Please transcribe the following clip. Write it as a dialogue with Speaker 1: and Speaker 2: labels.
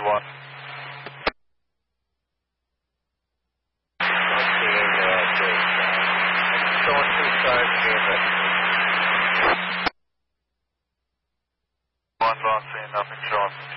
Speaker 1: 1. Showing 2 sides here, but 1 on scene, nothing showing.